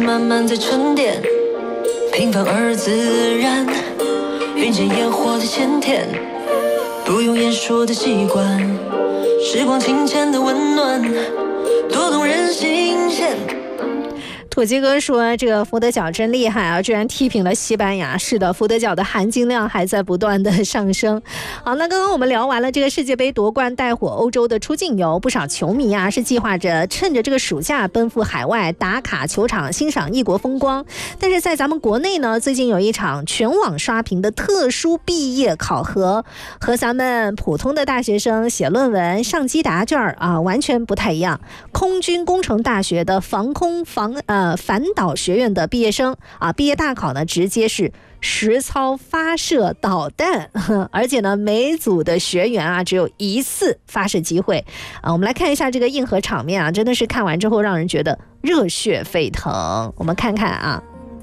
慢慢在沉淀，平凡而自然，云间烟火的腼腆，不用言说的习惯，时光清浅的温暖，多动人心弦。 土鸡哥说这个佛得角真厉害啊，居然踢平了西班牙。是的，佛得角的含金量还在不断的上升。好，那刚刚我们聊完了这个世界杯夺冠带火欧洲的出境游，不少球迷啊是计划着趁着这个暑假奔赴海外打卡球场欣赏异国风光。但是在咱们国内呢，最近有一场全网刷屏的特殊毕业考核，和咱们普通的大学生写论文上机答卷啊完全不太一样。空军工程大学的防空反导学院的毕业生啊，毕业大考呢直接是实操发射导弹，而且呢每组的学员啊只有一次发射机会啊。我们来看一下这个硬核场面啊，真的是看完之后让人觉得热血沸腾。我们看看啊。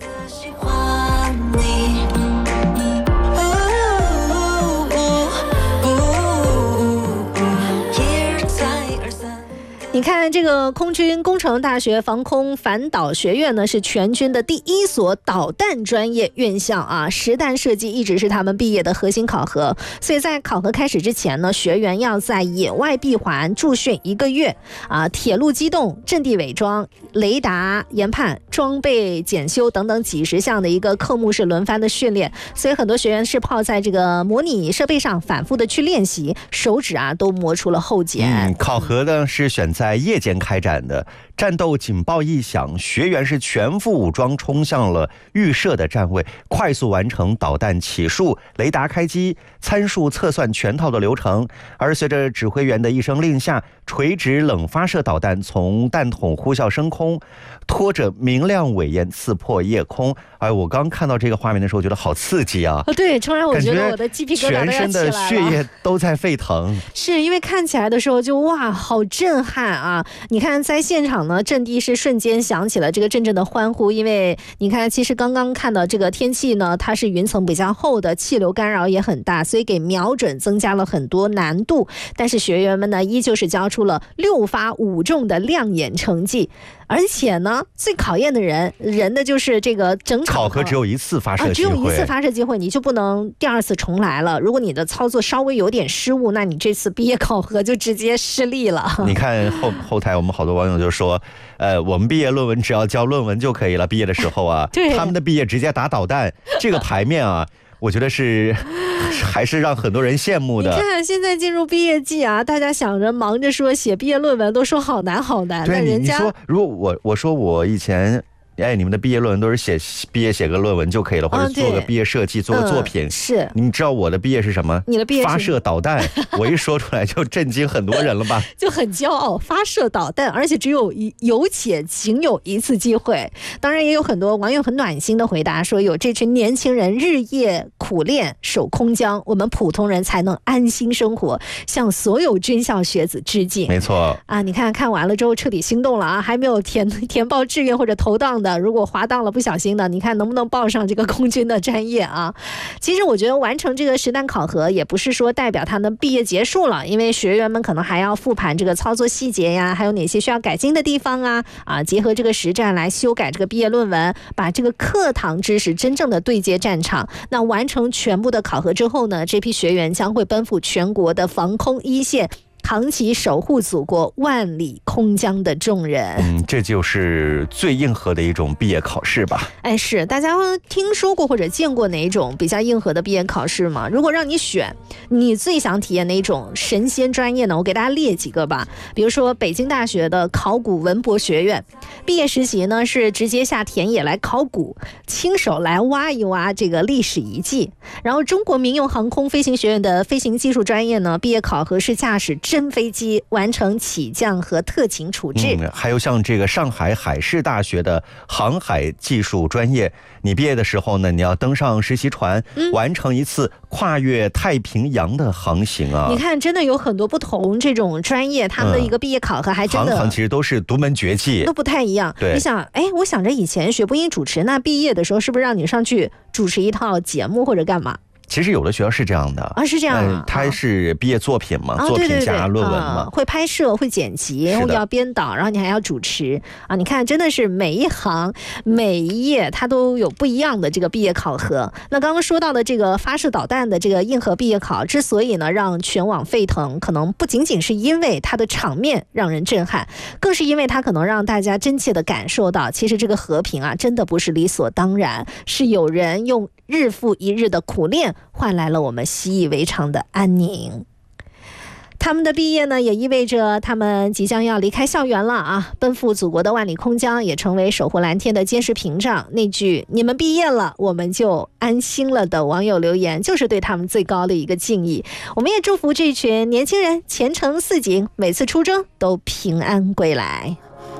你看这个空军工程大学防空反导学院呢，是全军的第一所导弹专业院校啊，实弹射击一直是他们毕业的核心考核。所以在考核开始之前呢，学员要在野外闭环驻训1个月啊，铁路机动、阵地伪装、雷达研判、装备检修等等几十项的一个科目是轮番的训练。所以很多学员是泡在这个模拟设备上反复的去练习，手指啊都磨出了厚茧。 考核呢是选在夜间开展的，战斗警报一响，学员是全副武装冲向了预设的站位，快速完成导弹起数、雷达开机、参数测算全套的流程。而随着指挥员的一声令下，垂直冷发射导弹从弹筒呼啸升空，拖着明亮尾焰刺破夜空。哎，我刚看到这个画面的时候觉得好刺激啊！ 对，突然我觉得我的鸡皮疙瘩都要起来了， 全身的血液都在沸腾。 是因为看起来的时候就哇，好震撼啊！你看在现场呢，阵地是瞬间响起了这个阵阵的欢呼，因为你看其实刚刚看到这个天气呢，它是云层比较厚的，气流干扰也很大，所以给瞄准增加了很多难度。但是学员们呢，依旧是交出了6发5中的亮眼成绩。而且呢，最考验的人的就是这个整场考核只有一次发射机会， 只有一次发射机会，你就不能第二次重来了。如果你的操作稍微有点失误，那你这次毕业考核就直接失利了。 你看后台我们好多网友就说，我们毕业论文只要交论文就可以了。毕业的时候啊，他们的毕业直接打导弹，这个排面啊。我觉得还是让很多人羡慕的。 你看现在进入毕业季啊，大家想着忙着说写毕业论文，都说好难好难。 对， 人家你说如果我说我以前。你们的毕业论文都是写个论文就可以了，或者做个毕业设计，做个作品。 是， 你知道我的毕业是什么？ 你的毕业是发射导弹。我一说出来就震惊很多人了吧？ 就很骄傲，发射导弹，而且有且仅有一次机会。当然也有很多网友很暖心的回答说，有这群年轻人日夜苦练守空疆，我们普通人才能安心生活，向所有军校学子致敬。 没错啊，你看完了之后彻底心动了啊！还没有填报志愿或者投档的，如果滑档了不小心的，你看能不能报上这个空军的专业啊？其实我觉得完成这个实弹考核也不是说代表他们毕业结束了，因为学员们可能还要复盘这个操作细节呀，还有哪些需要改进的地方啊，结合这个实战来修改这个毕业论文，把这个课堂知识真正的对接战场。那完成全部的考核之后呢，这批学员将会奔赴全国的防空一线，扛起守护祖国万里空疆的重任。 这就是最硬核的一种毕业考试吧？ 哎，是，大家听说过或者见过哪一种比较硬核的毕业考试吗？如果让你选，你最想体验哪种神仙专业呢？我给大家列几个吧。比如说北京大学的考古文博学院，毕业实习呢是直接下田野来考古，亲手来挖一挖这个历史遗迹。然后中国民用航空飞行学院的飞行技术专业呢，毕业考核是驾驶真飞机，完成起降和特勤处置。 还有像这个上海海事大学的航海技术专业，你毕业的时候呢，你要登上实习船，完成一次跨越太平洋的航行啊！ 你看，真的有很多不同这种专业，他们的一个毕业考核还真的行其实都是独门绝技， 都不太一样。 对， 你想，我想着以前学播音主持，那毕业的时候是不是让你上去主持一套节目或者干嘛？ 其实有的学校是这样的啊，是这样啊， 它是毕业作品嘛，作品加论文嘛， 会拍摄、会剪辑，然后要编导，然后你还要主持啊！你看，真的是每一行每一页它都有不一样的这个毕业考核。那刚刚说到的这个发射导弹的这个硬核毕业考，之所以呢让全网沸腾，可能不仅仅是因为它的场面让人震撼，更是因为它可能让大家真切的感受到，其实这个和平啊，真的不是理所当然，是有人用日复一日的苦练换来了我们习以为常的安宁。他们的毕业呢，也意味着他们即将要离开校园了啊！奔赴祖国的万里空江，也成为守护蓝天的坚实屏障。那句"你们毕业了，我们就安心了"的网友留言，就是对他们最高的一个敬意。我们也祝福这群年轻人前程似锦，每次出征都平安归来。